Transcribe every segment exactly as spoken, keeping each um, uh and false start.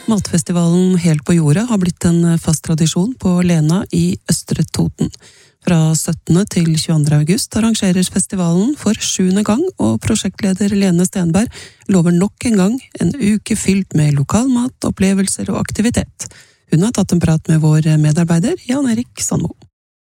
Matfestivalen Helt på jordet har blitt en fast tradisjon på Lena i Østre Toten. Fra syttende til tjueandre august arrangeres festivalen for sjuende gang, og prosjektleder Lene Stenberg lover nok en gang en uke fylt med lokalmat, opplevelser og aktivitet. Hun har tatt en prat med vår medarbeider Jan Erik Sandmo.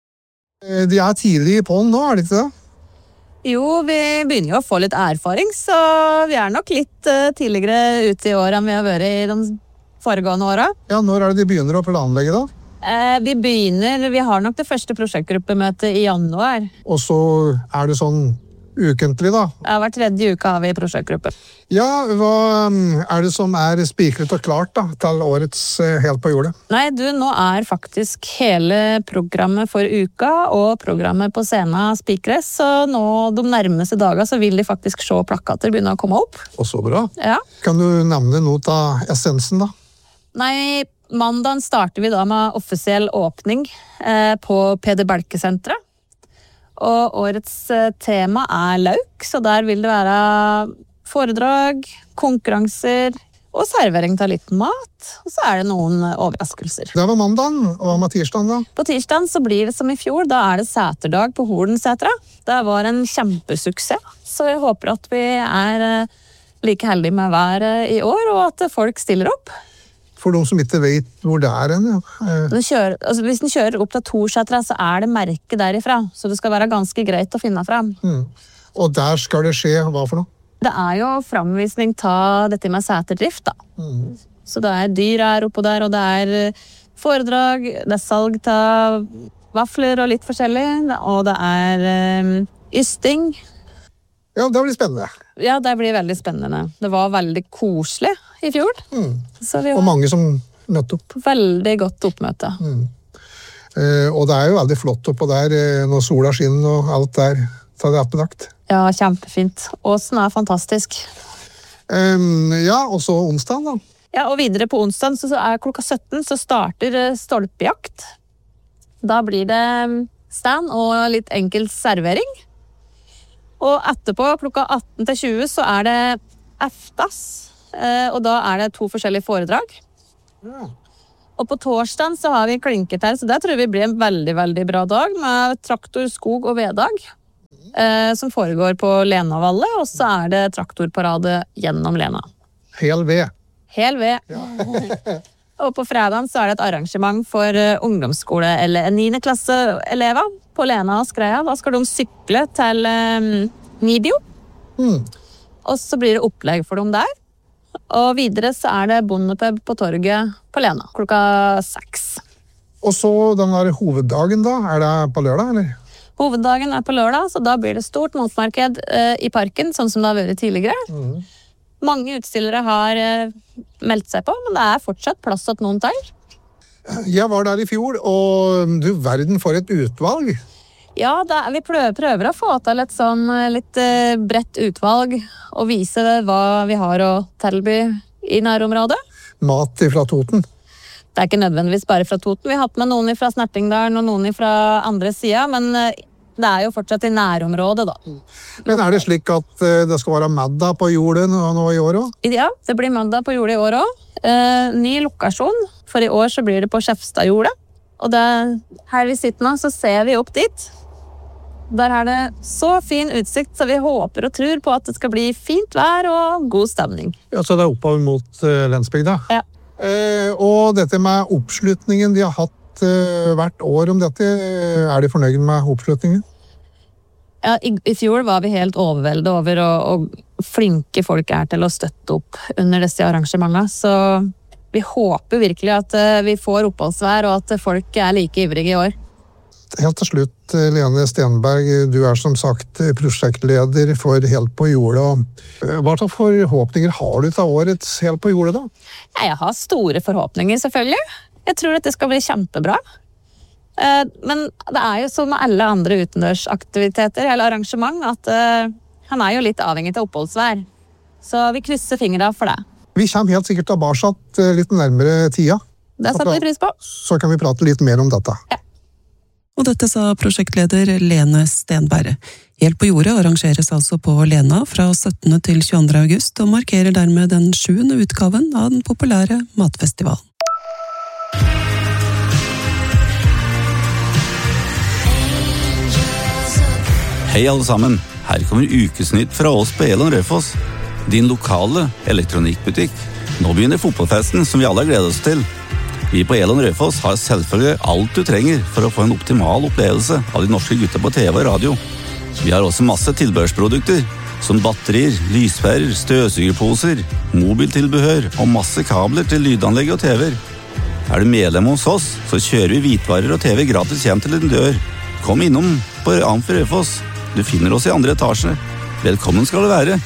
De er tidlig på den nå, er det ikke det? Jo, vi begynner jo å få litt erfaring, så vi er nok litt tidligere ute i år enn vi har vært i de foregående åra. Ja, når er det de begynner å planlegge da? Eh, vi begynner, vi har nok det første prosjektgruppemøtet i januar. Og så er det sånn ukentlig da? Ja, hver tredje uke har vi prosjektgruppe. Ja, hva er det som er spikret og klart da, til årets Helt på jordet? Nei, du, nå er faktisk hele programmet for uka og programmet på scenen spikres, så nå de nærmeste dager så vil de faktisk se plakater begynne å komme opp. Og så bra. Ja. Kan du nevne noe av essensen da? Nei, mandagen starter vi da med offisiell åpning eh, på Peder Belke-senteret. Og årets eh, tema er lauk, så der vil det være foredrag, konkurranser og servering av litt mat. Og så er det noen overraskelser. Det var mandagen, og hva med tirsdagen da? På tirsdagen så blir det som i fjor, da er det seterdag på Holensetra. Det var en kjempesuksess, så jeg håper at vi er eh, like heldige med været i år, og at folk stiller opp. For de som ikke vet hvor det er en, ja. Kjører, altså hvis den kjører opp til Torsetra, så er det merke derifra. Så det skal være ganske greit å finne frem. Mm. Og der skal det skje, hva for noe? Det er jo framvisning av dette med seterdrift, da. Mm. Så det er dyr her oppe der, og det er foredrag, det er salg av vafler og litt forskjellig, og det er um, ysting. Ja, det blir spennende. Ja, det blir veldig spennende. Det var veldig koselig i fjor. Mm. Og mange som møtte opp. Veldig godt oppmøte. Mm. Eh, og det er jo veldig flott oppå der, når sola skinner og alt der, så det er oppedagt. Ja, kjempefint. Åsen er fantastisk. Um, ja, og så onsdagen da. Ja, og videre på onsdagen så er klokka sytten så starter stolpejakt. Da blir det stand og litt enkel servering. Og etterpå, klokka atten til tjue, så er det eftas, og da er det to forskjellige foredrag. Ja. Og på torsdagen så har vi klinkertær, så det tror vi blir en veldig, veldig bra dag, med traktor, skog og veddag, som foregår på Lenavallet, og så er det traktorparade gjennom Lena. Hel ved. Hel ved. Ja. Og på fredagen så er det et arrangement for ungdomsskole, eller niende klasseelever på Lena og Skreia. Da skal de sykle til um, Nibio. Mm. Og så blir det opplegg for dem der. Og videre så er det bondepub på torget på Lena, klokka seks. Og så den der hoveddagen da, er det på lørdag, eller? Hoveddagen er på lørdag, så da blir det stort motmarked uh, i parken, sånn som det har vært tidligere. Mm. Mange utstillere har uh, meldt seg på, men det er fortsatt plass til noen til. Jeg var der i fjor, og du verden for et utvalg. Ja, er, vi prøver, prøver å få til et sånn litt uh, bredt utvalg, og vise hva vi har å tilby i nærområdet. Mat fra Toten? Det er ikke nødvendigvis bare fra Toten. Vi har hatt med noen fra Snertingdalen og noen fra andre siden, men uh, det er jo fortsatt i nærområdet, da. Men er det slik at uh, det skal være middag på jordet nå i år også? Ja, det blir middag på jordet i år også. Uh, ny lokasjon, for i år så blir det på Skjefstadjordet. Og det, her vi sitter nå, så ser vi opp dit. Der er det så fin utsikt, så vi håper og tror på at det skal bli fint vær og god stemning. Ja, så det er oppover mot uh, Lensbygda? Ja. Uh, og dette med oppslutningen de har hatt hvert år om dette, er de fornøyd med oppslutningen? Ja, i, i fjor var vi helt overveldet over og, og flinke folk er til å støtte opp under disse arrangementene, så vi håper virkelig at vi får oppholdsvær og at folk er like ivrige i år. Helt til slutt, Lene Stenberg, du er som sagt prosjektleder for Helt på jordet. Hva slags forhåpninger har du til årets Helt på jordet da? Jeg har store forhåpninger selvfølgelig. Jeg tror at det skal bli kjempebra. Men det er jo som med alle andre utendørsaktiviteter eller arrangement, at han er jo litt avhengig av oppholdsvær. Så vi krysser fingrene for det. Vi kommer helt sikkert tilbake litt nærmere tida. Det setter vi pris på. Så kan vi prate litt mer om dette. Ja. Og dette sa prosjektleder Lene Stenberg. Helt på jordet arrangeres altså på Lena fra syttende til tjueandre august, og markerer dermed den sjuende utgaven av den populære matfestivalen. Hei alle sammen, her kommer ukesnytt fra oss på Elon Raufoss, din lokale elektronikkbutikk. Nå begynner fotballfesten som vi alle gleder oss til. Vi på Elon Raufoss har selvfølgelig alt du trenger for å få en optimal opplevelse av de norske gutta på T V og radio. Vi har også masse tilbehørsprodukter, som batterier, lyspærer, støvsugerposer, mobiltilbehør og masse kabler til lydanlegg og T V-er. Er du medlem hos oss, så kjører vi hvitvarer og T V gratis hjem til din dør. Kom innom på Amfi Raufoss. Du finner oss i andre etasje. Velkommen skal du være.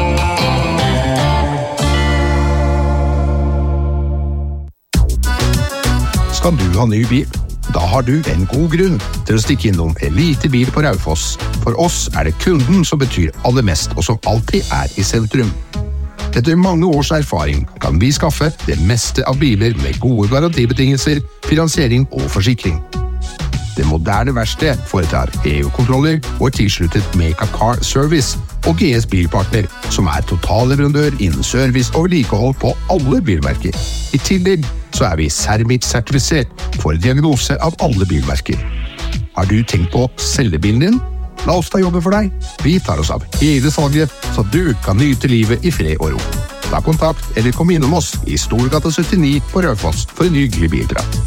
Skal du ha ny bil? Da har du en god grunn til å stikke innom Elite Bil på Raufoss. For oss er det kunden som betyr aller mest, og som alltid er i sentrum. Etter mange års erfaring kan vi skaffe det meste av biler med gode garantibetingelser, finansiering og forsikring. Det moderne verksted foretar E U-kontroller og er tilsluttet Meka Car Service og G S Bilpartner, som er totalleverandør innen service og vedlikehold på alle bilmerker. I tillegg så er vi Sermit-sertifisert for diagnose av alle bilmerker. Har du tenkt på å selge bilen din? La oss ta jobben for deg. Vi tar oss av hele salget, så du kan nyte livet i fred og ro. Ta kontakt eller kom innom oss i Storgata syttini på Raufoss for en hyggelig bilprat.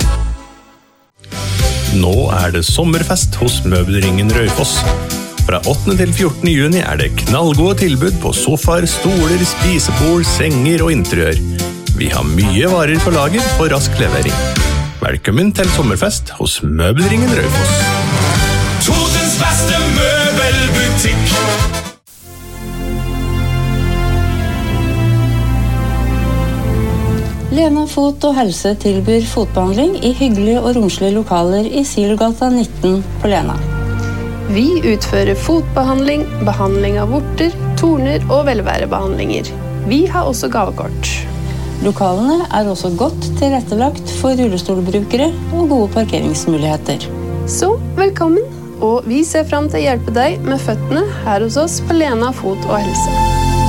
Nå er det sommerfest hos Møbelringen Raufoss. Fra åttende til fjortende juni er det knallgode tilbud på sofaer, stoler, spisebord, senger og interiør. Vi har mye varer på lager for rask levering. Velkommen til sommerfest hos Møbelringen Raufoss. Totens beste møbelbutikk. Lena Fot og Helse tilbyr fotbehandling i hyggelige og romslige lokaler i Silgata nitten på Lena. Vi utfører fotbehandling, behandling av vorter, torner og velværebehandlinger. Vi har også gavekort. Lokalene er også godt tilrettelagt for rullestolbrukere og gode parkeringsmuligheter. Så velkommen, og vi ser frem til å hjelpe deg med føttene her hos oss på Lena Fot og Helse.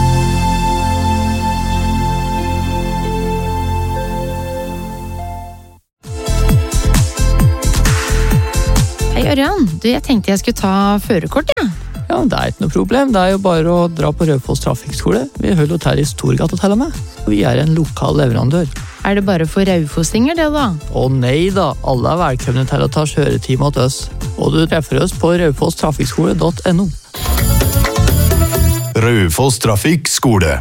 Hei Ørjan, du, jeg tenkte jeg skulle ta førerkort, ja. Ja, det er ikke noe problem. Det er jo bare å dra på Raufoss trafikkskole. Vi holder hotell i Storgata til og med. Vi er en lokal leverandør. Er det bare for raufossinger det da? Å nei da, alle er velkomne til å ta kjøretime til oss. Og du treffer oss på raufoss trafikkskole punktum no. Raufoss trafikkskole.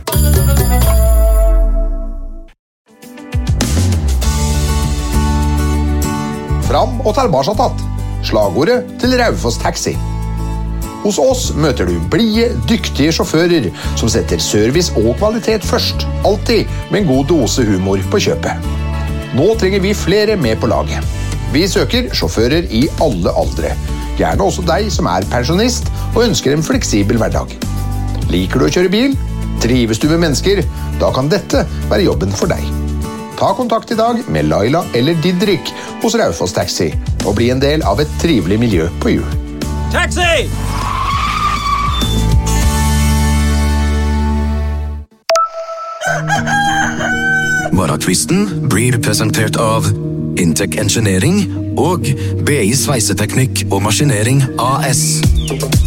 Fram og tilbake tatt. Slagordet til Raufoss Taxi. Hos oss møter du blide, dyktige sjåfører som setter service og kvalitet først, alltid med en god dose humor på kjøpet. Nå trenger vi flere med på laget. Vi søker sjåfører i alle aldre, gjerne også deg som er pensjonist og ønsker en fleksibel hverdag. Liker du å kjøre bil? Trives du med mennesker? Da kan dette være jobben for deg. Ta kontakt i dag med Laila eller Didrik hos Raufoss Taxi og bli en del av et trivelig miljø på hjul. Taxi! Morgenquisten blir presentert av Intec Engineering og B I Sveiseteknikk og Maskinering A S.